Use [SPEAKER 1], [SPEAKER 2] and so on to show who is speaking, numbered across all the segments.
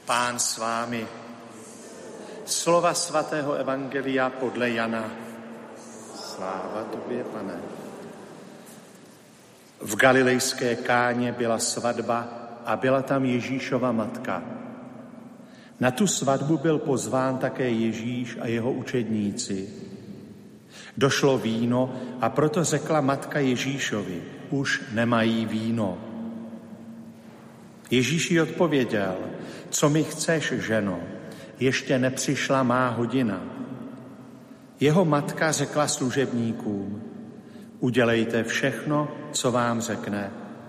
[SPEAKER 1] Pán s vámi. Slova svatého evangelia podle Jana. Sláva tobě, Pane. V galilejské Káně byla svatba a byla tam Ježíšova matka. Na tu svatbu byl pozván také Ježíš a jeho učedníci. Došlo víno a proto řekla matka Ježíšovi, už nemají víno. Ježíš jí odpověděl, co mi chceš, ženo, ještě nepřišla má hodina. Jeho matka řekla služebníkům, udělejte všechno, co vám řekne.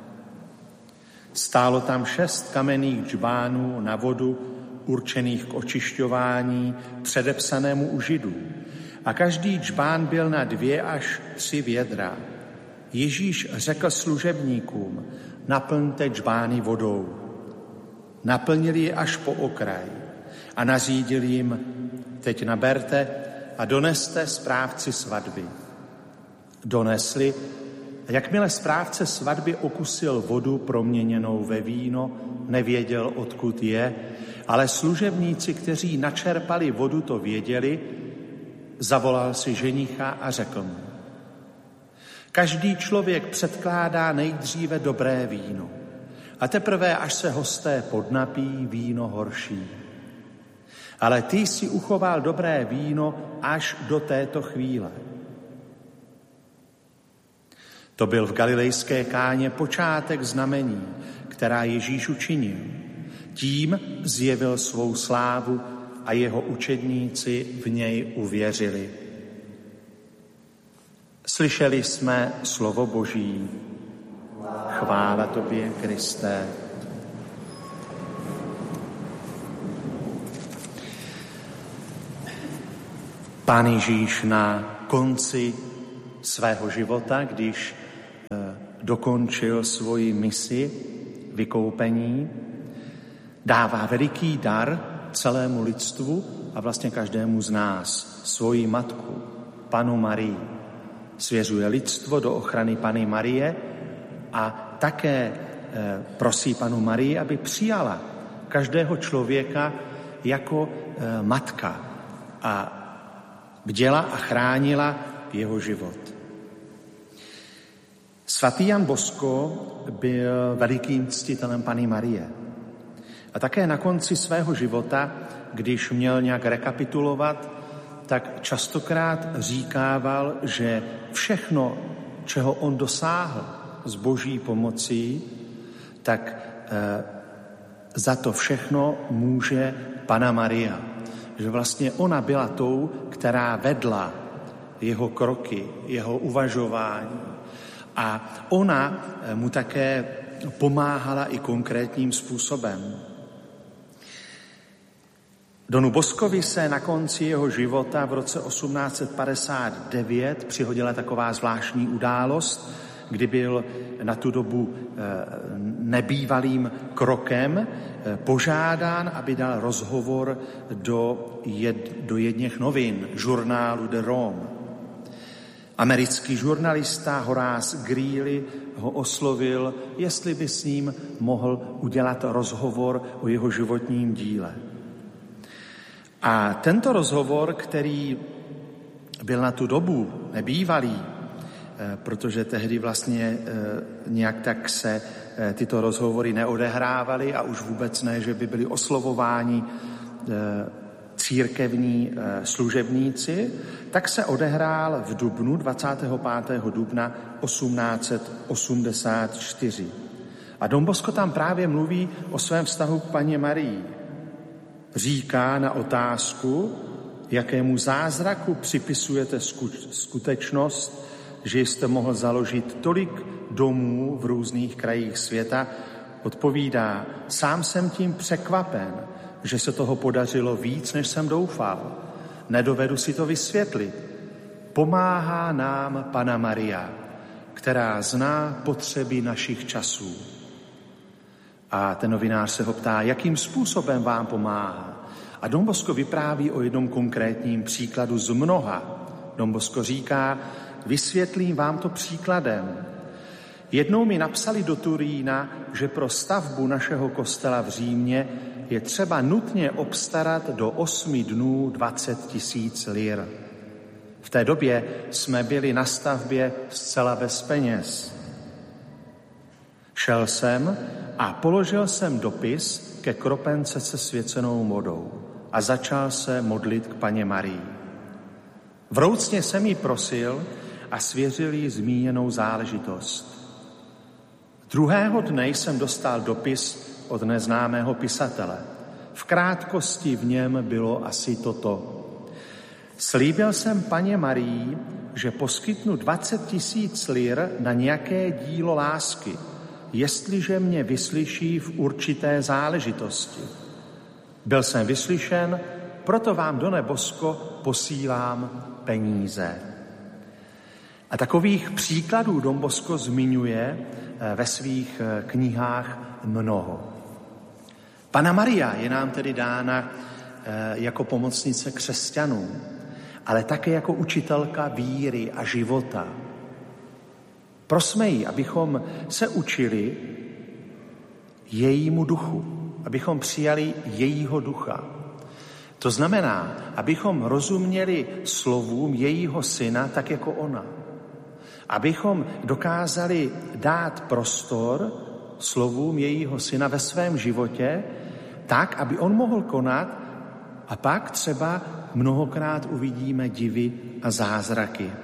[SPEAKER 1] Stálo tam 6 kamenných džbánů na vodu, určených k očišťování, předepsanému u Židů. A každý džbán byl na 2 až 3 vědra. Ježíš řekl služebníkům, naplňte džbány vodou. Naplnili je až po okraj a nařídil jim, teď naberte a doneste správci svatby. Donesli a jakmile správce svatby okusil vodu proměněnou ve víno, nevěděl, odkud je, ale služebníci, kteří načerpali vodu, to věděli, zavolal si ženicha a řekl mu, každý člověk předkládá nejdříve dobré víno a teprve, až se hosté podnapí, víno horší. Ale ty si uchoval dobré víno až do této chvíle. To byl v galilejské Káně počátek znamení, která Ježíš učinil. Tím zjevil svou slávu a jeho učedníci v něj uvěřili. Slyšeli jsme slovo Boží. Chvála tobě, Kriste. Pán Ježíš na konci svého života, když dokončil svoji misi vykoupení, dává veliký dar celému lidstvu a vlastně každému z nás, svoji matku, Panu Marii. Svěřuje lidstvo do ochrany Panny Marie a také prosí Panu Marii, aby přijala každého člověka jako matka a bděla a chránila jeho život. Svatý Jan Bosko byl velikým ctitelem Panny Marie. A také na konci svého života, když měl nějak rekapitulovat, tak častokrát říkával, že všechno, čeho on dosáhl s Boží pomocí, tak za to všechno může Panna Maria. Že vlastně ona byla tou, která vedla jeho kroky, jeho uvažování. A ona mu také pomáhala i konkrétním způsobem. Donu Boskovi se na konci jeho života v roce 1859 přihodila taková zvláštní událost, kdy byl na tu dobu nebývalým krokem požádán, aby dal rozhovor do jedněch novin, žurnálu The Rome. Americký žurnalista Horace Greeley ho oslovil, jestli by s ním mohl udělat rozhovor o jeho životním díle. A tento rozhovor, který byl na tu dobu nebývalý, protože tehdy vlastně nějak tak se tyto rozhovory neodehrávaly a už vůbec ne, že by byli oslovováni církevní služebníci, tak se odehrál v dubnu, 25. dubna 1884. A Don Bosco tam právě mluví o svém vztahu k Panně Marii. Říká na otázku, jakému zázraku připisujete skutečnost, že jste mohl založit tolik domů v různých krajích světa, odpovídá, sám jsem tím překvapen, že se toho podařilo víc, než jsem doufal. Nedovedu si to vysvětlit. Pomáhá nám Panna Maria, která zná potřeby našich časů. A ten novinář se ho ptá, jakým způsobem vám pomáhá. A Don Bosco vypráví o jednom konkrétním příkladu z mnoha. Don Bosco říká, vysvětlím vám to příkladem. Jednou mi napsali do Turína, že pro stavbu našeho kostela v Římě je třeba nutně obstarat do 8 dnů 20 000 lir. V té době jsme byli na stavbě zcela bez peněz. Šel jsem a položil jsem dopis ke kropence se svěcenou vodou a začal se modlit k Panně Marii. Vroucně jsem jí prosil a svěřil jí zmíněnou záležitost. Druhého dne jsem dostal dopis od neznámého pisatele. V krátkosti v něm bylo asi toto. Slíbil jsem Panně Marii, že poskytnu 20 000 lir na nějaké dílo lásky, jestliže mě vyslyší v určité záležitosti. Byl jsem vyslyšen, proto vám, Done Bosco, posílám peníze. A takových příkladů Don Bosco zmiňuje ve svých knihách mnoho. Panna Maria je nám tedy dána jako pomocnice křesťanů, ale také jako učitelka víry a života. Prosme ji, abychom se učili jejímu duchu, abychom přijali jejího ducha. To znamená, abychom rozuměli slovům jejího syna tak jako ona. Abychom dokázali dát prostor slovům jejího syna ve svém životě tak, aby on mohl konat a pak třeba mnohokrát uvidíme divy a zázraky.